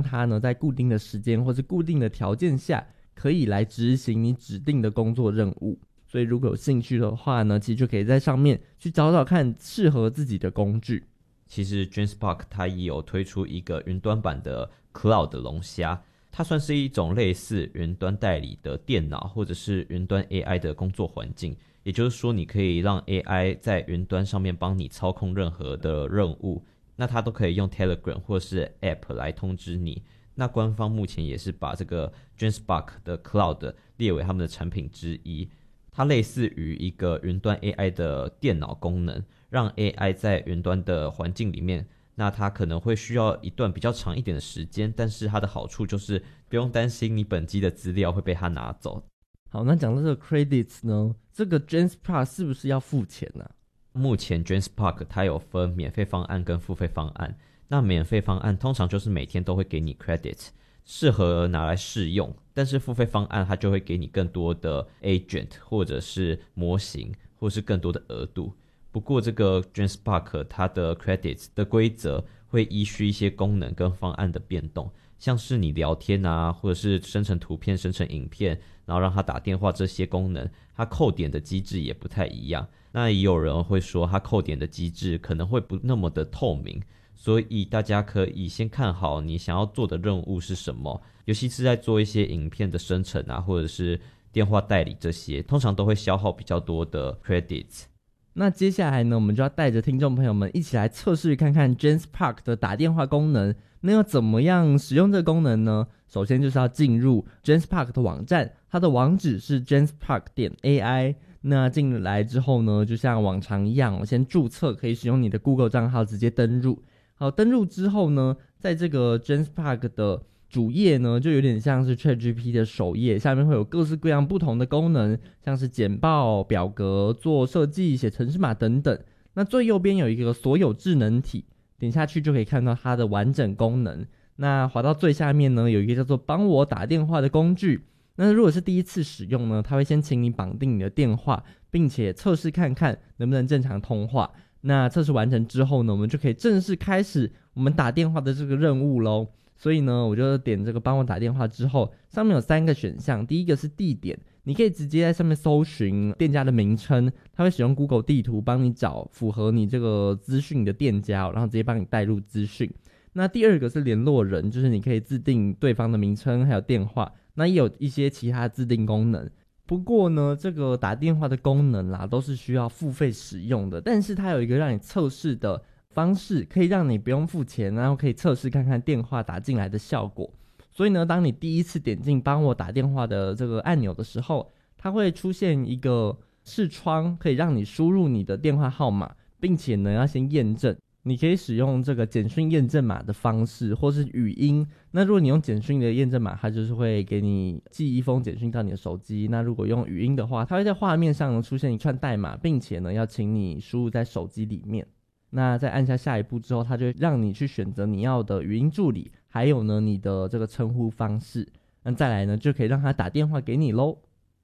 它呢在固定的时间或是固定的条件下可以来执行你指定的工作任务。所以如果有兴趣的话呢，其实就可以在上面去找找看适合自己的工具。 其实 GenSpark 它也有推出一个云端版的 Cloud 龙虾，它算是一种类似云端代理的电脑或者是云端 AI 的工作环境。也就是说，你可以让 AI 在云端上面帮你操控任何的任务，那它都可以用 Telegram 或是 App 来通知你。那官方目前也是把这个 GenSpark 的 Cloud 列为他们的产品之一。它类似于一个云端 AI 的电脑功能，让 AI 在云端的环境里面，那它可能会需要一段比较长一点的时间，但是它的好处就是不用担心你本机的资料会被它拿走。 好，那讲到这个 credits 呢，这个 GenSpark 是不是要付钱呢？ 目前 GenSpark 它有分免费方案跟付费方案，那免费方案通常就是每天都会给你 credit， 适合拿来试用，但是付费方案它就会给你更多的 agent 或者是模型或是更多的额度。不过这个 GenSpark 它的 credits 的规则会依据一些功能跟方案的变动，像是你聊天啊，或者是生成图片、生成影片，然后让它打电话，这些功能它扣点的机制也不太一样。那也有人会说它扣点的机制可能会不那么的透明，所以大家可以先看好你想要做的任务是什么，尤其是在做一些影片的生成啊，或者是电话代理，这些通常都会消耗比较多的 credits。 那接下来呢，我们就要带着听众朋友们一起来测试看看 GenSpark 的打电话功能。那要怎么样使用这个功能呢？首先就是要进入 GenSpark 的网站，它的网址是 genspark.ai。那进来之后呢，就像往常一样，我先注册，可以使用你的 Google 账号直接登入。好，登入之后呢，在这个 GenSpark 的主页呢，就有点像是 ChatGPT 的首页，下面会有各式各样不同的功能，像是简报、表格、做设计、写程式码等等。那最右边有一个所有智能体，点下去就可以看到它的完整功能。那滑到最下面呢，有一个叫做帮我打电话的工具。那如果是第一次使用呢，它会先请你绑定你的电话，并且测试看看能不能正常通话。那测试完成之后呢，我们就可以正式开始我们打电话的这个任务咯。所以呢，我就点这个帮我打电话之后，上面有3个选项。第一个是地点，你可以直接在上面搜寻店家的名称，它会使用 Google 地图帮你找符合你这个资讯的店家，然后直接帮你带入资讯。那第二个是联络人，就是你可以自定对方的名称还有电话，那也有一些其他自定功能。不过呢，这个打电话的功能啦，都是需要付费使用的，但是它有一个让你测试的方式，可以让你不用付钱，然后可以测试看看电话打进来的效果。所以呢，当你第一次点进帮我打电话的这个按钮的时候，它会出现一个视窗，可以让你输入你的电话号码，并且呢要先验证。你可以使用这个简讯验证码的方式，或是语音。那如果你用简讯的验证码，它就是会给你寄一封简讯到你的手机。那如果用语音的话，它会在画面上出现一串代码，并且呢要请你输入在手机里面。那在按下下一步之后，它就会让你去选择你要的语音助理，还有呢你的这个称呼方式。那再来呢，就可以让他打电话给你咯。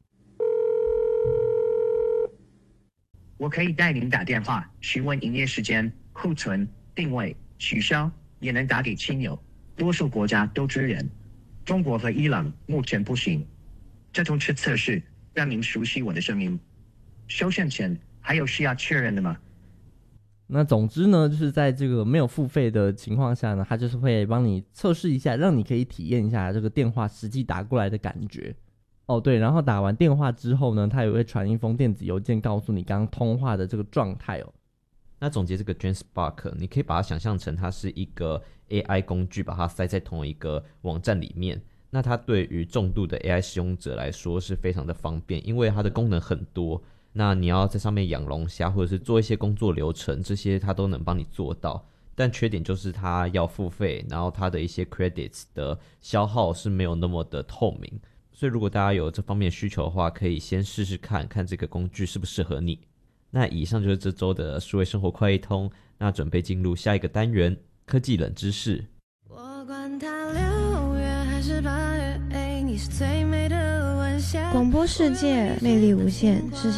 我可以带您打电话询问营业时间、库存、定位、取消，也能打给亲友，多数国家都支援，中国和伊朗目前不行。这通是测试，让您熟悉我的声音。收线前还有需要确认的吗？ 那总之呢，就是在这个没有付费的情况下呢，它就是会帮你测试一下，让你可以体验一下这个电话实际打过来的感觉。哦对，然后打完电话之后呢，它也会传一封电子邮件告诉你刚刚通话的这个状态哦。 那总结这个 GenSpark， 你可以把它想象成它是一个 AI 工具，把它塞在同一个网站里面。那它对于重度的 AI 使用者来说是非常的方便，因为它的功能很多。那你要在上面养龙虾，或者是做一些工作流程，这些它都能帮你做到。但缺点就是它要付费，然后它的一些 credits 的消耗是没有那么的透明。所以如果大家有这方面需求的话，可以先试试看看这个工具适不适合你。那以上就是这周的数位生活快一通，那准备进入下一个单元，科技冷知识。 我管它6月还是8月，你是最美的晚霞。广播世界魅力无限，是